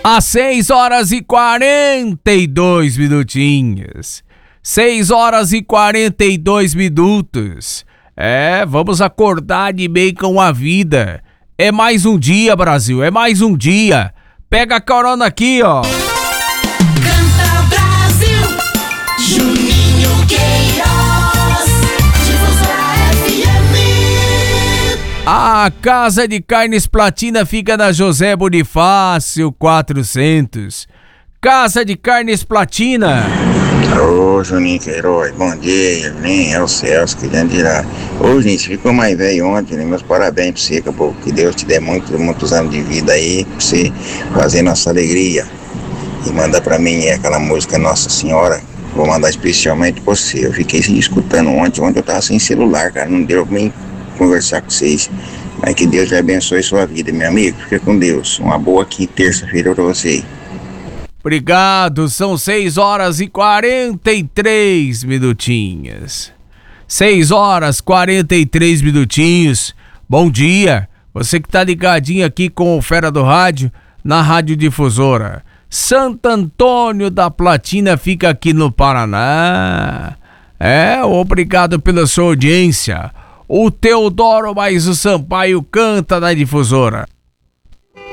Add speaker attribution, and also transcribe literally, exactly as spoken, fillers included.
Speaker 1: Às seis horas e quarenta e dois minutinhos. Seis horas e quarenta e dois minutos. É, vamos acordar de bem com a vida. É mais um dia, Brasil, é mais um dia. Pega a corona aqui, ó.
Speaker 2: Canta Brasil, Juninho Queiroz, Difusora F M.
Speaker 1: A Casa de Carnes Platina fica na José Bonifácio quatrocentos. Casa de Carnes Platina.
Speaker 3: Ô, Juninho Queiroz, bom dia, nem é o Celso, que grande dirá. Ô, gente, você ficou mais velho ontem, né? Meus parabéns pra você, acabou. Que Deus te dê muitos, muitos anos de vida aí, pra você fazer nossa alegria. E manda pra mim aquela música Nossa Senhora, vou mandar especialmente pra você. Eu fiquei escutando ontem, ontem eu tava sem celular, cara, não deu pra mim conversar com vocês. Mas que Deus te abençoe sua vida, meu amigo, fica com Deus. Uma boa aqui, terça-feira pra você.
Speaker 1: Obrigado, são seis horas e quarenta e três minutinhos. Seis horas e quarenta e três minutinhos. Bom dia, você que tá ligadinho aqui com o Fera do Rádio, na Rádio Difusora. Santo Antônio da Platina fica aqui no Paraná. É, obrigado pela sua audiência. O Teodoro mais o Sampaio canta na Difusora.